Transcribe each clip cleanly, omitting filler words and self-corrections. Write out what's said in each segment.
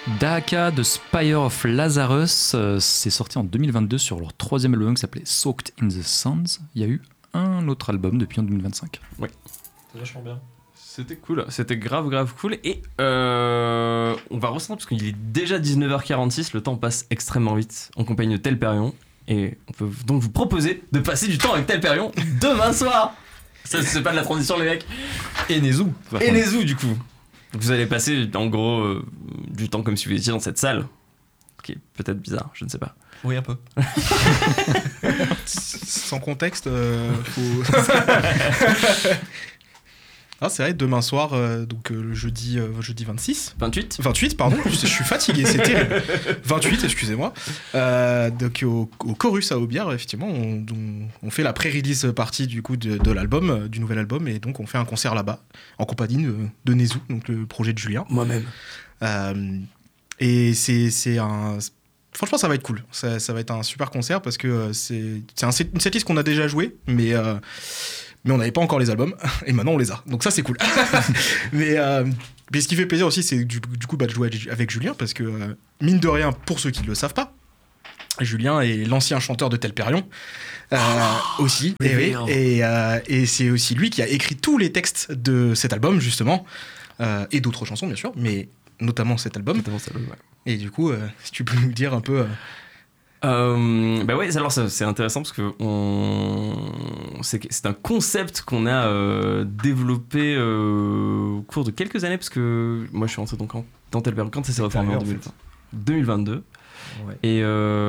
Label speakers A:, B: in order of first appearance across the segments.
A: Dahaka de Spire of Lazarus, c'est sorti en 2022 sur leur troisième album qui s'appelait Soaked in the Sands. Il y a eu un autre album depuis en 2025.
B: Oui.
C: C'est vachement bien.
B: C'était cool, c'était grave cool. Et on va ressentir parce qu'il est déjà 19h46, le temps passe extrêmement vite en compagnie de Telperion. Et on peut donc vous proposer de passer du temps avec Telperion demain soir. Ça, c'est pas de la transition, les mecs.
C: Et Nezu.
B: Et Nezu, du coup. Vous allez passer en gros du temps comme si vous étiez dans cette salle, qui est peut-être bizarre, je ne sais pas.
C: Oui, un peu.
D: Sans contexte, faut... Ah, c'est vrai, demain soir, donc le jeudi 26. 28, pardon, je suis fatigué, c'est terrible. 28, excusez-moi. Donc au Chorus à Aubière, effectivement, on fait la pré-release partie du coup de l'album, du nouvel album, et donc on fait un concert là-bas, en compagnie de Nezu, donc le projet de Julien.
B: Moi-même.
D: Et c'est un... Franchement, ça va être cool. Ça va être un super concert parce que c'est une setlist qu'on a déjà jouée, mais on n'avait pas encore les albums, et maintenant on les a. Donc ça, c'est cool. mais ce qui fait plaisir aussi, c'est du coup de jouer avec Julien, parce que, mine de rien, pour ceux qui ne le savent pas, Julien est l'ancien chanteur de Telperion, aussi. Et c'est aussi lui qui a écrit tous les textes de cet album, justement, et d'autres chansons, bien sûr, mais notamment cet album.
B: Ouais.
D: Et du coup, si tu peux nous dire un peu...
B: Bah ouais, alors c'est intéressant parce que c'est un concept qu'on a développé au cours de quelques années, parce que moi je suis rentré donc dans Telperion quand ça s'est reformé en 2022. Ouais. Et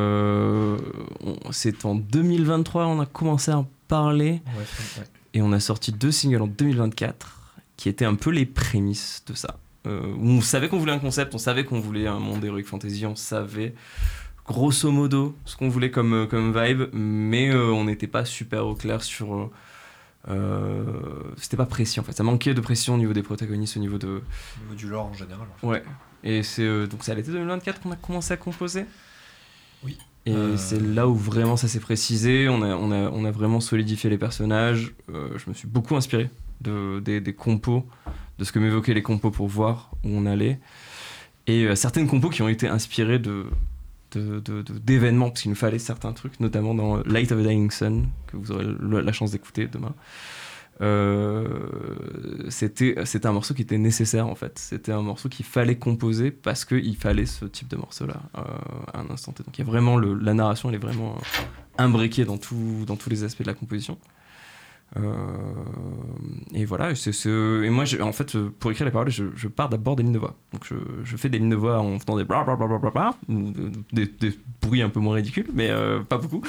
B: c'est en 2023 on a commencé à en parler, ouais. Et on a sorti 2 singles en 2024 qui étaient un peu les prémices de ça. On savait qu'on voulait un concept, on savait qu'on voulait un monde d'Heroic Fantasy, on savait grosso modo ce qu'on voulait comme vibe, mais on n'était pas super au clair sur... c'était pas précis en fait, ça manquait de précision au niveau des protagonistes, au niveau
C: du lore en général. En fait.
B: Ouais, et donc c'est à l'été 2024 qu'on a commencé à composer.
C: Oui.
B: Et c'est là où vraiment ça s'est précisé, on a vraiment solidifié les personnages. Je me suis beaucoup inspiré des compos, de ce que m'évoquaient les compos pour voir où on allait, et certaines compos qui ont été inspirées d'événements, parce qu'il nous fallait certains trucs, notamment dans Light of a Dying Sun, que vous aurez la chance d'écouter demain. C'était un morceau qui était nécessaire en fait, c'était un morceau qu'il fallait composer parce qu'il fallait ce type de morceau là à un instant T. Donc il y a vraiment la narration, elle est vraiment imbriquée dans tous les aspects de la composition. Et voilà, et moi en fait pour écrire les paroles je pars d'abord des lignes de voix, donc je fais des lignes de voix en faisant des bla bla bla bla bla, des bruits un peu moins ridicules, mais pas beaucoup,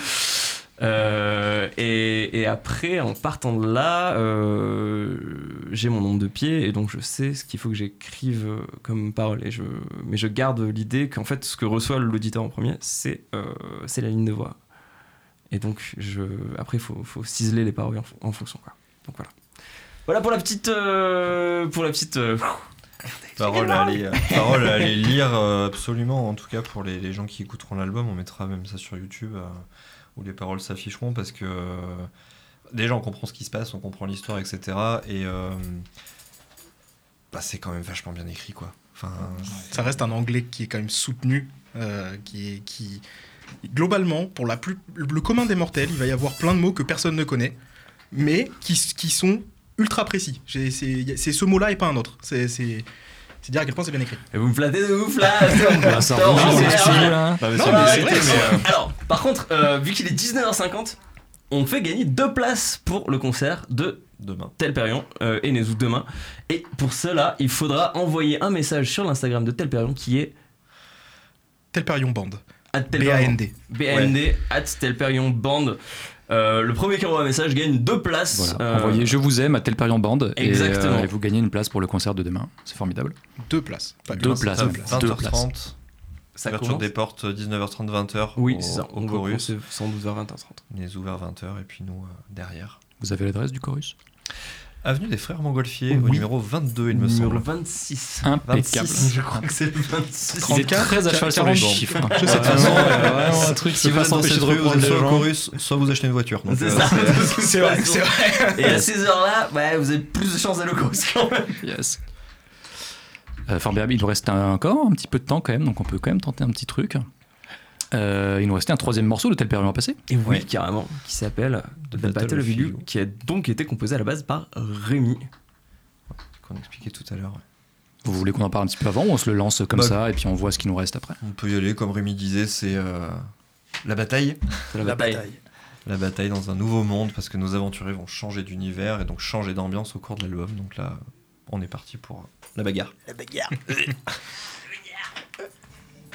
B: et après en partant de là j'ai mon nombre de pieds, et donc je sais ce qu'il faut que j'écrive comme parole, mais je garde l'idée qu'en fait ce que reçoit l'auditeur en premier c'est la ligne de voix. Et donc, après, il faut ciseler les paroles en fonction, quoi. Donc voilà pour la petite...
C: Parole à aller lire, absolument. En tout cas, pour les gens qui écouteront l'album, on mettra même ça sur YouTube, où les paroles s'afficheront, parce que déjà, on comprend ce qui se passe, on comprend l'histoire, etc. Et c'est quand même vachement bien écrit, quoi. Enfin,
D: ça reste un anglais qui est quand même soutenu, qui... Globalement, pour le commun des mortels, il va y avoir plein de mots que personne ne connaît, mais qui sont ultra précis. C'est ce mot-là et pas un autre. C'est dire à quel point c'est bien écrit.
B: Et vous me flattez de ouf là. Alors, par contre, vu qu'il est 19h50, on fait gagner 2 places pour le concert de Telperion et Nezu demain. Et pour cela, il faudra envoyer un message sur l'Instagram de Telperion qui est
D: Telperion Band.
B: BAND. Telperion Band. Le premier qui envoie un message gagne 2 places.
A: Voilà. Envoyez Je vous aime à Telperion Band.
B: Exactement.
A: Et vous gagnez une place pour le concert de demain. C'est formidable.
D: 2 places.
A: 2 places.
C: 20h30.
B: Ça
C: ouverture des portes 19h30, 20h.
B: Oui, c'est ça.
C: Au Chorus.
B: C'est 112h, 20h30.
C: On est ouvert 20h et puis nous derrière.
A: Vous avez l'adresse du Chorus ?
C: Avenue des Frères Montgolfier, au numéro 22, il me semble.
B: Numéro 26.
A: Impeccable.
B: Je crois que c'est le 26.
A: 34, il est très à cheval sur les chiffres.
D: Je sais
C: vraiment un truc qui va s'empêcher de reprendre les gens. Chorus, soit vous achetez une voiture. Donc
B: c'est ça.
D: C'est vrai.
B: Et à ces heures-là, vous avez plus de chances d'aller au Chorus quand même.
A: Yes. Formidable, il nous reste encore un petit peu de temps quand même, donc on peut quand même tenter un petit truc. Il nous restait un troisième morceau de Tel Père Loin Passé.
B: Et oui,
C: Ouais.
B: carrément, qui s'appelle The Battle of
C: Igloo.
B: Igloo, qui a donc été composé à la base par Rémi.
C: Qu'on expliquait tout à l'heure. Ouais.
A: Vous voulez qu'on en parle un petit peu avant ou on se le lance comme
C: Bah,
A: ça et puis on voit ce qui nous reste après?
C: On peut y aller, comme Rémi disait, c'est la bataille.
B: C'est la bataille.
C: La bataille dans un nouveau monde, parce que nos aventuriers vont changer d'univers et donc changer d'ambiance au cours de l'album. Donc là, on est parti pour la bagarre.
E: La bagarre.